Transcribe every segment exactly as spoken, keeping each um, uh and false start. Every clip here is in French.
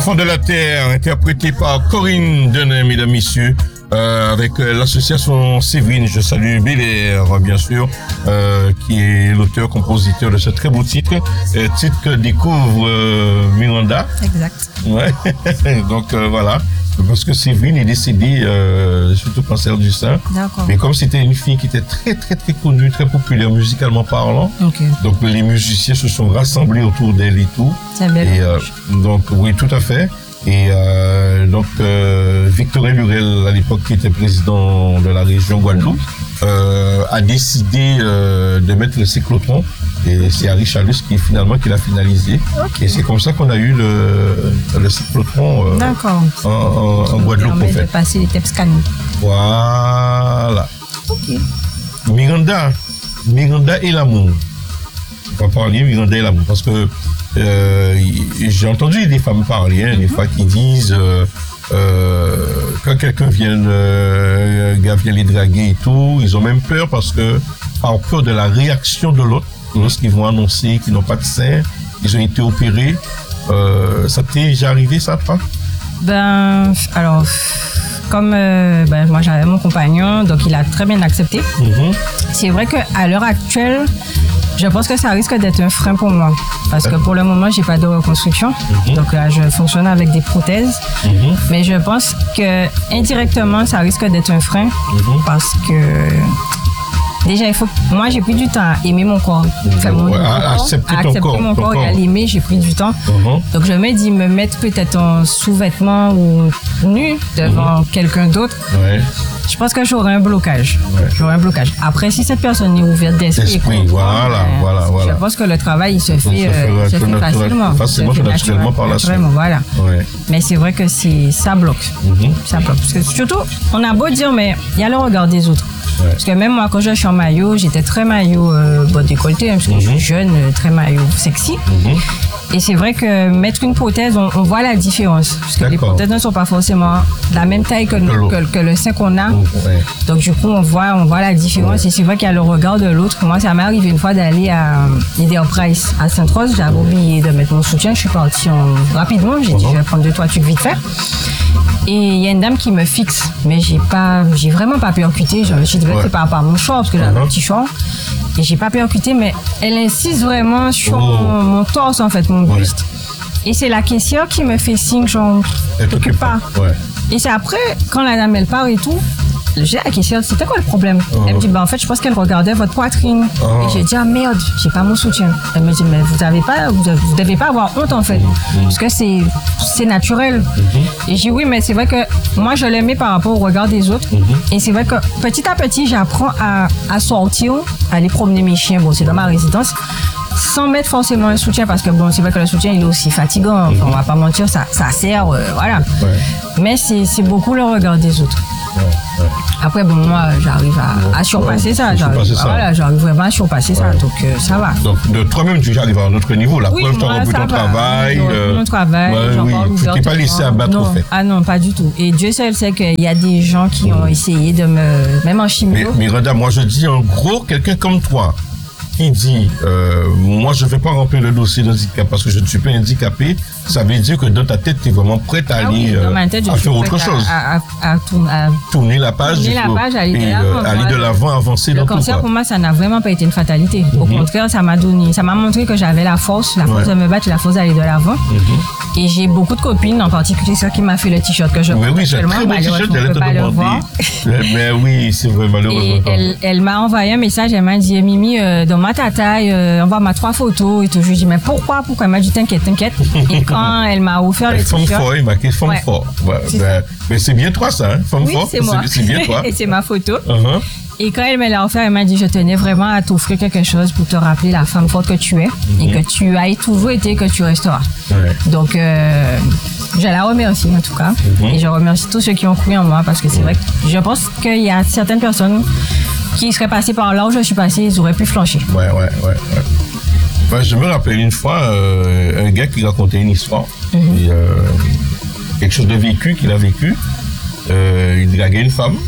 Enfants de la Terre, interprété par Corinne Denay, mesdames, messieurs, euh, avec euh, l'association Séverine. Je salue Belair, bien sûr, euh, qui est l'auteur-compositeur de ce très beau titre, euh, titre que découvre euh, Miranda. Exact. Ouais. Donc euh, voilà. Parce que Séverine est décédée euh, suite au cancer du sein. D'accord. Mais comme c'était une fille qui était très très très connue, très populaire musicalement parlant, Okay. donc les musiciens se sont rassemblés autour d'elle et tout. C'est bien. Et euh, donc oui, tout à fait. Et euh, donc euh, Victorin Lurel, à l'époque qui était président de la région Guadeloupe, euh, a décidé euh, de mettre le cyclotron. Et c'est Harry Chalus qui finalement qui l'a finalisé. Okay. Et c'est comme ça qu'on a eu le, le cyclotron euh, D'accord. en, en, en Guadeloupe en permet fait. de passer les tape scanners. Voilà. Ok. Miranda, Miranda et l'amour. On va parler Miranda et l'amour parce que euh, j'ai entendu des femmes parler, hein, mm-hmm. des fois qui disent euh, euh, quand quelqu'un vient, euh, un gars vient les draguer et tout, ils ont même peur parce que par peur de la réaction de l'autre lorsqu'ils vont annoncer qu'ils n'ont pas de sein, ils ont été opérés. Euh, ça t'est déjà arrivé ça, pas? Ben, alors, comme euh, ben, moi j'avais mon compagnon, donc il a très bien accepté. Mm-hmm. C'est vrai qu'à l'heure actuelle, je pense que ça risque d'être un frein pour moi. Parce que pour le moment, j'ai pas de reconstruction. Mm-hmm. Donc là, je fonctionne avec des prothèses. Mm-hmm. Mais je pense que indirectement, ça risque d'être un frein. Mm-hmm. Parce que déjà, il faut. Moi, j'ai pris du temps à aimer mon corps. Enfin, mon, ouais, mon à, corps, accepter, à ton accepter corps, mon corps corps. Et à l'aimer, j'ai pris du temps. Uh-huh. Donc, je me dis, me mettre peut-être en sous-vêtements ou nu devant uh-huh. quelqu'un d'autre. Ouais. Je pense que j'aurai un blocage. Ouais. J'aurai un blocage. Après, si cette personne est ouverte d'esprit, d'esprit, voilà, ben, voilà, voilà. Je pense que le travail, il se fait, il euh, se fait facilement. Facilement, se fait naturellement par la suite. Voilà. Ouais. Mais c'est vrai que c'est, ça bloque. Mm-hmm. Ça bloque. Parce que surtout, on a beau dire, mais il y a le regard des autres. Ouais. Parce que même moi, quand je suis en maillot, j'étais très maillot euh, bon décolleté, hein, parce que mm-hmm. je suis jeune, très maillot sexy. Mm-hmm. Et c'est vrai que mettre une prothèse, on, on voit la différence. Parce que D'accord. les prothèses ne sont pas forcément de la même taille que, nous, que, que le sein qu'on a. Ouais. Donc du coup, on voit, on voit la différence. Ouais. Et c'est vrai qu'il y a le regard de l'autre. Moi, ça m'est arrivé une fois d'aller à Leader Price à Sainte-Rose. J'avais oublié de mettre mon soutien. Je suis partie en... rapidement. J'ai dit, uh-huh. je vais prendre deux, trois trucs vite fait. Et il y a une dame qui me fixe, mais j'ai pas, j'ai vraiment pas percuté. Je me suis dit, ouais. c'est par rapport à mon short, parce que j'avais uh-huh. un petit short. Et j'ai pas percuté, mais elle insiste vraiment sur oh. mon, mon torse, en fait, mon buste. Ouais. Et c'est la caissière qui me fait signe, genre, t'occupe pas. Ouais. Et c'est après, quand la dame, elle part et tout, j'ai la caissière, c'était quoi le problème? Oh. Elle me dit, bah, en fait, je pense qu'elle regardait votre poitrine. Oh. Et j'ai dit, ah merde, j'ai pas mon soutien. Elle me dit, mais vous avez pas, vous, avez, vous devez pas avoir honte, en fait. Mm-hmm. Parce que c'est, c'est naturel. Mm-hmm. Et j'ai dit, oui, mais c'est vrai que moi, je l'aimais par rapport au regard des autres. Mm-hmm. Et c'est vrai que petit à petit, j'apprends à, à sortir, à aller promener mes chiens. Bon, c'est dans ma résidence. Sans mettre forcément un soutien, parce que bon, c'est vrai que le soutien, il est aussi fatigant. Mm-hmm. On va pas mentir, ça, ça sert, euh, voilà. Ouais. Mais c'est, c'est beaucoup le regard des autres. Ouais, ouais. Après, bon, moi, j'arrive à, à surpasser ouais, ça. J'arrive, surpasser ça. Voilà, j'arrive vraiment à surpasser ouais. ça, donc euh, ça va. Donc, de toi-même, tu arrives à un autre niveau. La oui, preuve, tu as repris ton travail. Euh, mon travail, ouais, oui, tu t'es pas laissé abattre, en fait. Ah non, pas du tout. Et Dieu seul sait qu'il y a des gens qui mmh. ont essayé de me... Même en chimio. Mais, mais Reda, moi, je dis en gros, quelqu'un comme toi, qui dit, euh, moi, je ne vais pas remplir le dossier d'handicap parce que je ne suis pas handicapé, ça veut dire que dans ta tête, tu es vraiment prête à, ah aller, oui, euh, tête, à faire autre chose. À, à, à, tourner, à tourner la page. Tourner la page, aller de l'avant. Aller de l'avant, avancer dans tout. Le cancer, pour moi, ça n'a vraiment pas été une fatalité. Mm-hmm. Au contraire, ça m'a donné, ça m'a montré que j'avais la force, la force ouais. de me battre, la force d'aller de l'avant. Mm-hmm. Et j'ai beaucoup de copines, en particulier celle qui m'a fait le t-shirt que je porte oui, actuellement. Oui, c'est très beau t-shirt, j'allais te demander. Mais oui, c'est vrai, malheureusement. Et elle, elle m'a envoyé un message, elle m'a dit, Mimi, euh, donne-moi ta taille, euh, envoie ma trois photos et tout. Je lui ai dit, mais pourquoi, pourquoi? Elle m'a dit, t'inquiète, t'inquiète. Et quand elle m'a offert le t-shirt. Femme fort, il m'a marqué femme ouais. fort. Ouais, ben, mais c'est bien toi, ça, hein? Femme oui, fort. C'est moi. C'est, c'est bien toi. Et c'est ma photo. Uh-huh. Et quand elle me l'a offert, elle m'a dit, je tenais vraiment à t'offrir quelque chose pour te rappeler la femme forte que tu es mm-hmm. et que tu as toujours été et que tu resteras. Ouais. Donc, euh, je la remercie en tout cas. Mm-hmm. Et je remercie tous ceux qui ont cru en moi parce que c'est vrai que je pense qu'il y a certaines personnes qui seraient passées par là où je suis passée, ils auraient pu flancher. Ouais, ouais, ouais. ouais. Ben, je me rappelle une fois euh, un gars qui racontait une histoire, mm-hmm. et, euh, quelque chose de vécu qu'il a vécu. Euh, il draguait une femme.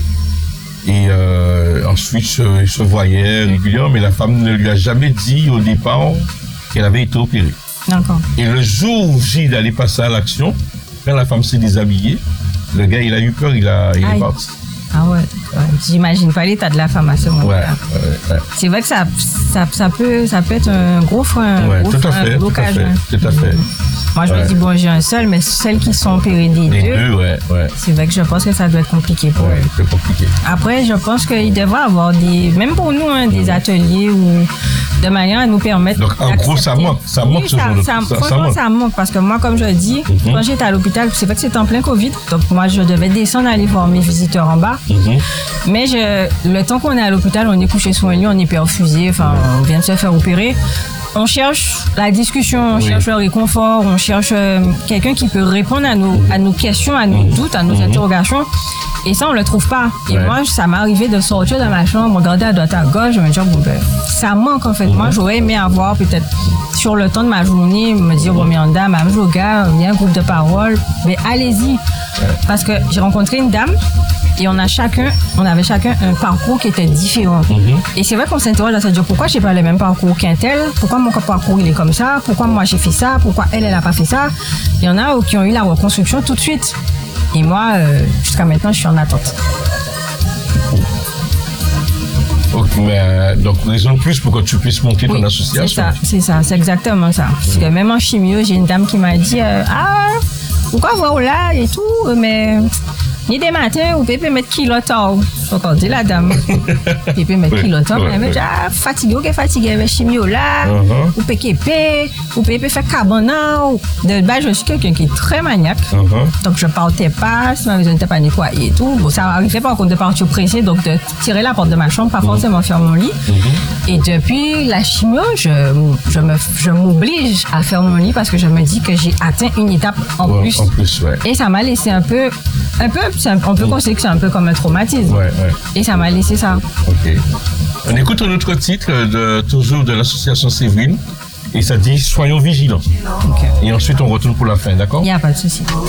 Et euh, ensuite, il se voyait régulièrement, mais la femme ne lui a jamais dit au départ qu'elle avait été opérée. D'accord. Et le jour où j'ai d'aller passer à l'action, quand la femme s'est déshabillée, le gars, il a eu peur, il, a, il est parti. Ah ouais, ouais. J'imagine pas l'état de la femme à ce moment-là. Ouais, ouais, ouais. C'est vrai que ça, ça, ça, peut, ça peut être un gros frein. Ouais, gros tout, à frein, fait, tout à fait, tout à fait. Moi, je ouais. me dis, bon, j'ai un seul, mais celles qui sont opérées des Les deux, deux ouais, ouais. c'est vrai que je pense que ça doit être compliqué pour ouais, eux. c'est compliqué. Après, je pense qu'il devrait y avoir des, même pour nous, hein, des ateliers où, de manière à nous permettre. Donc, en gros, ça manque, ça manque oui, ce ça, genre de ça, ça, franchement, ça manque. ça manque parce que moi, comme je le dis, mm-hmm. quand j'étais à l'hôpital, c'est vrai que c'était en plein Covid, donc moi, je devais descendre aller voir mes visiteurs en bas. Mm-hmm. Mais je, le temps qu'on est à l'hôpital, on est couché sur un lit, on est perfusé, enfin, on vient de se faire opérer. On cherche la discussion, on oui. cherche le réconfort, on cherche euh, quelqu'un qui peut répondre à nos, à nos questions, à nos doutes, à nos mmh. interrogations. Et ça, on le trouve pas. Et ouais. moi, ça m'est arrivé de sortir de ma chambre, regarder à droite à gauche, je me dis, bon, ben, ça manque en fait. Mmh. Moi, j'aurais aimé avoir peut-être sur le temps de ma journée, me dire, bon, mais en dame, même yoga, il y a un groupe de parole, mais allez-y. Ouais. Parce que j'ai rencontré une dame. Et on a chacun, on avait chacun un parcours qui était différent. Mm-hmm. Et c'est vrai qu'on s'interroge à se dire pourquoi j'ai pas le même parcours qu'un tel, pourquoi mon parcours il est comme ça, pourquoi moi j'ai fait ça, pourquoi elle elle a pas fait ça. Il y en a qui ont eu la reconstruction tout de suite. Et moi, euh, jusqu'à maintenant, je suis en attente. Okay, mais euh, donc raison de plus pour que tu puisses monter oui, ton association. C'est ça, c'est ça, c'est exactement ça. Parce que même en chimio, j'ai une dame qui m'a dit euh, ah pourquoi voir là et tout, mais ni des matins où Pépé mettre kiloton. Donc on dit la dame, Pépé mettre kiloton, mais elle dit ah fatigué, ok fatigué avec chimio là, uh-huh. ou Pépé, ou Pépé fait carbona. De base je suis quelqu'un qui est très maniaque, uh-huh. donc je partais pas, sinon je n'étais pas nettoyée et tout. Bon ça arrivait par contre de partir pressé, donc de tirer la porte de ma chambre, pas forcément faire mon lit. Uh-huh. Et depuis la chimio, je je me je m'oblige à faire mon lit parce que je me dis que j'ai atteint une étape en ouais, plus. En plus ouais. Et ça m'a laissé un peu un peu un, on peut considérer que c'est un peu comme un traumatisme. Ouais, ouais. Et ça m'a laissé ça. Ok. On écoute un autre titre de toujours de l'association Séverine et ça dit soyons vigilants. Okay. Et ensuite on retourne pour la fin, d'accord? Il n'y a pas de souci.